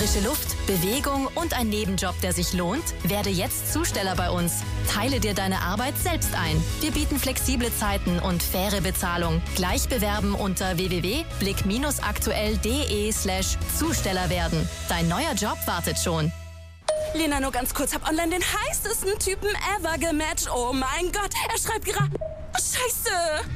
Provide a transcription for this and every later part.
Frische Luft, Bewegung und ein Nebenjob, der sich lohnt? Werde jetzt Zusteller bei uns. Teile dir deine Arbeit selbst ein. Wir bieten flexible Zeiten und faire Bezahlung. Gleich bewerben unter www.blick-aktuell.de/Zusteller werden. Dein neuer Job wartet schon. Lena, nur ganz kurz, hab online den heißesten Typen ever gematcht. Oh mein Gott, er schreibt gerade... Scheiße!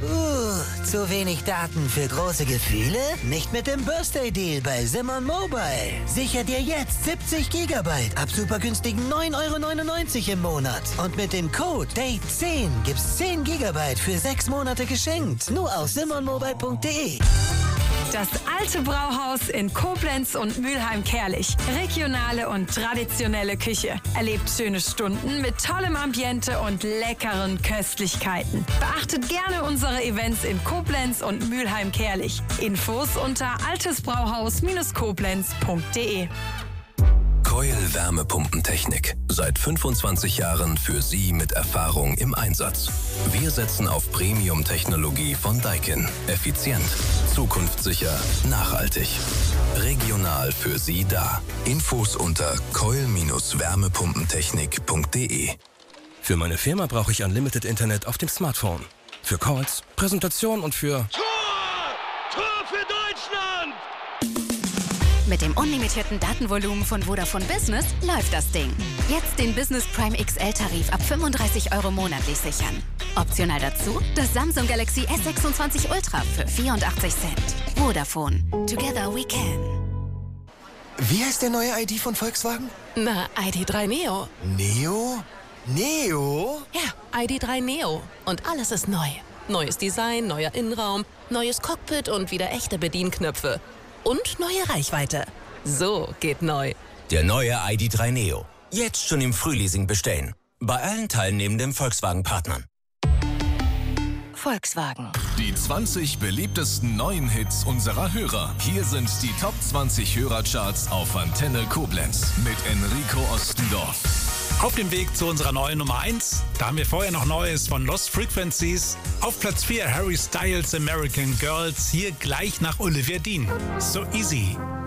Zu wenig Daten für große Gefühle? Nicht mit dem Birthday Deal bei Simon Mobile. Sicher dir jetzt 70 Gigabyte ab super günstigen 9,99 € im Monat. Und mit dem Code DATE10 gibt's 10 Gigabyte für 6 Monate geschenkt. Nur auf simonmobile.de. Das alte Brauhaus in Koblenz und Mülheim-Kärlich. Regionale und traditionelle Küche. Erlebt schöne Stunden mit tollem Ambiente und leckeren Köstlichkeiten. Beachtet gerne unsere Events in Koblenz und Mülheim-Kärlich. Infos unter altesbrauhaus-koblenz.de. Coil Wärmepumpentechnik. Seit 25 Jahren für Sie mit Erfahrung im Einsatz. Wir setzen auf Premium-Technologie von Daikin. Effizient, zukunftssicher, nachhaltig. Regional für Sie da. Infos unter coil-wärmepumpentechnik.de. Für meine Firma brauche ich Unlimited Internet auf dem Smartphone. Für Calls, Präsentation und für... Tor! Tor für Deutschland! Mit dem unlimitierten Datenvolumen von Vodafone Business läuft das Ding. Jetzt den Business Prime XL-Tarif ab 35 € monatlich sichern. Optional dazu das Samsung Galaxy S26 Ultra für 84 Cent. Vodafone. Together we can. Wie heißt der neue ID von Volkswagen? Na, ID.3 Neo. Neo? Neo? Ja, ID.3 Neo. Und alles ist neu. Neues Design, neuer Innenraum, neues Cockpit und wieder echte Bedienknöpfe. Und neue Reichweite. So geht neu. Der neue ID.3 Neo. Jetzt schon im Frühleasing bestellen. Bei allen teilnehmenden Volkswagen-Partnern. Volkswagen. Die 20 beliebtesten neuen Hits unserer Hörer. Hier sind die Top 20 Hörercharts auf Antenne Koblenz mit Enrico Ostendorf. Auf dem Weg zu unserer neuen Nummer 1, da haben wir vorher noch Neues von Lost Frequencies. Auf Platz 4 Harry Styles American Girls, hier gleich nach Olivia Dean. So Easy.